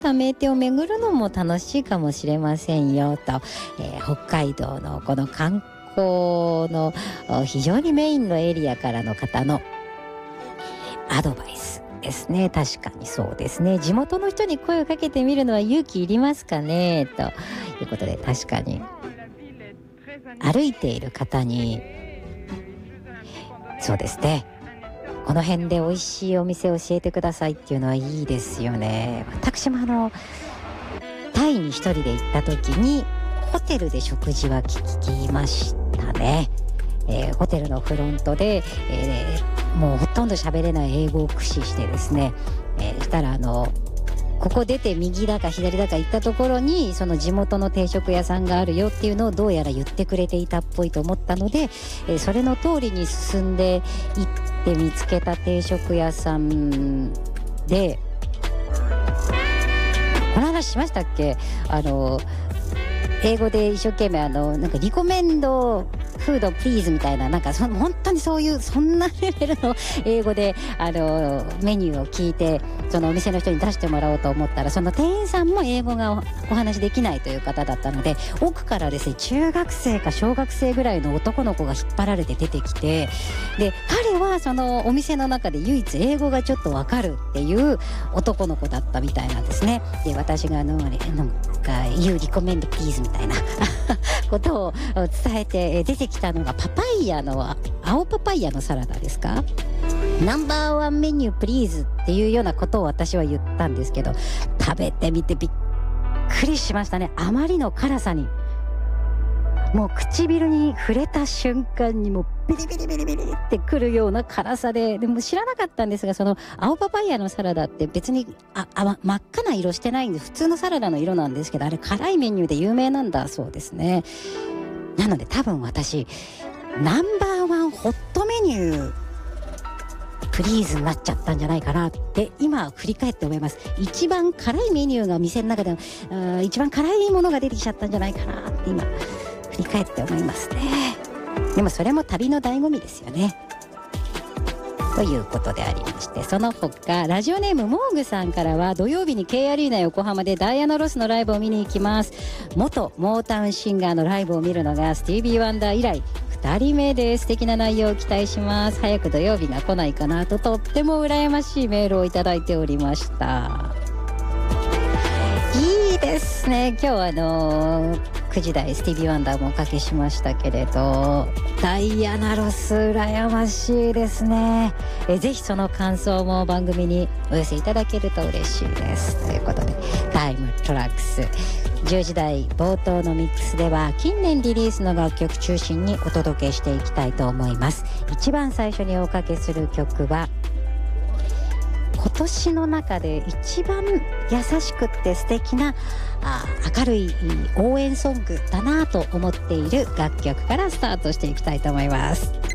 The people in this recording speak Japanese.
った名店を巡るのも楽しいかもしれませんよと、北海道のこの観光の非常にメインのエリアからの方のアドバイスですね。確かにそうですね。地元の人に声をかけてみるのは勇気いりますかねということで、確かに歩いている方にそうですね、この辺で美味しいお店を教えてくださいっていうのはいいですよね。私もタイに一人で行った時にホテルで食事は聞きましたね。ホテルのフロントで、もうほとんど喋れない英語を駆使してですね、したらここ出て右だか左だか行ったところにその地元の定食屋さんがあるよっていうのをどうやら言ってくれていたっぽいと思ったので、それの通りに進んで行って見つけた定食屋さんで、この話しましたっけ？英語で一生懸命なんかリコメンドフードプリーズみたいな、なんか本当にそういうそんなレベルの英語でメニューを聞いてそのお店の人に出してもらおうと思ったら、その店員さんも英語がお話できないという方だったので、奥からですね、中学生か小学生ぐらいの男の子が引っ張られて出てきて、で彼はそのお店の中で唯一英語がちょっとわかるっていう男の子だったみたいなんですね。で私がなんか You recommend please みたいなことを伝えて出てきたのが青パパイヤのサラダですか？ナンバーワンメニュープリーズっていうようなことを私は言ったんですけど、食べてみてびっくりしましたね。あまりの辛さにもう唇に触れた瞬間にもうビリビリビリビリってくるような辛さで、でも知らなかったんですが、その青パパイヤのサラダって別に真っ赤な色してないんで普通のサラダの色なんですけど、あれ辛いメニューで有名なんだそうですね。なので多分私ナンバーワンホットメニュープリーズになっちゃったんじゃないかなって今振り返って思います。一番辛いメニューが店の中で一番辛いものが出てきちゃったんじゃないかなって今振り返って思いますね。でもそれも旅の醍醐味ですよね。ということでありまして、その他ラジオネームモーグさんからは、土曜日に K アリーナ横浜でダイアナ・ロスのライブを見に行きます。元モータウンシンガーのライブを見るのがスティービー・ワンダー以来2人目です。素敵な内容を期待します。早く土曜日が来ないかなととっても羨ましいメールをいただいておりました。いいですね。今日は9時台スティービー・ワンダーもおかけしましたけれど、ダイアナ・ロス羨ましいですね。ぜひその感想も番組にお寄せいただけると嬉しいです。ということでタイムトラックス10時台冒頭のミックスでは近年リリースの楽曲中心にお届けしていきたいと思います。一番最初におかけする曲は今年の中で一番優しくって素敵な明るい応援ソングだなと思っている楽曲からスタートしていきたいと思います。